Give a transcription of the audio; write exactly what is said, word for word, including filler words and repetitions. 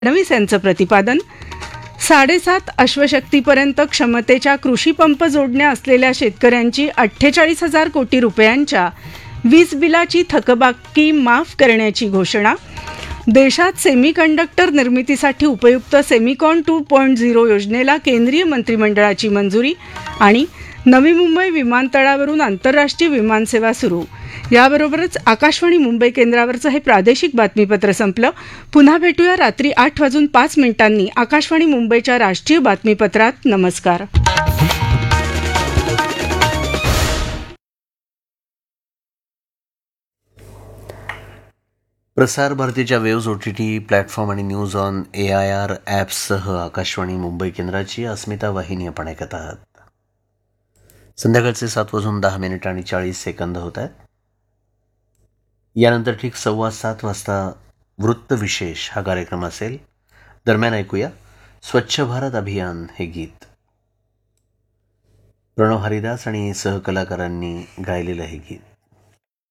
फडणवीस यांचं प्रतिपादन. साडेसात अश्वशक्तीपर्यंत क्षमतेच्या कृषीपंप जोडण्या असलेल्या शेतकऱ्यांची अठ्ठेचाळीस हजार कोटी रुपयांच्या वीज बिलाची थकबाकी माफ करण्याची घोषणा. देशात सेमीकंडक्टर निर्मितीसाठी उपयुक्त सेमिकॉन टू पॉईंट झिरो योजनेला केंद्रीय मंत्रिमंडळाची मंजुरी. आणि नवी मुंबई विमानतळावरून आंतरराष्ट्रीय विमानसेवा सुरू. याबरोबरच आकाशवाणी मुंबई केंद्रावरचं हे प्रादेशिक बातमीपत्र संपलं. पुन्हा भेटूया रात्री आठ वाजून पाच मिनिटांनी आकाशवाणी मुंबईच्या राष्ट्रीय बातमीपत्रात. नमस्कार. प्रसार भारतीच्या waves O T T platform आणि news on A I R ॲप्ससह Akashvani Mumbai केंद्राची अस्मिता वाहिनी आपण ऐकत आहात. संध्याकाळचे सात वाजून दहा मिनिट आणि चाळीस सेकंद होत आहेत. यानंतर ठीक सव्वा सात वाजता वृत्तविशेष हा कार्यक्रम असेल. दरम्यान ऐकूया स्वच्छ भारत अभियान हे गीत. प्रणव हरिदास आणि सहकलाकारांनी गायलेलं हे गीत.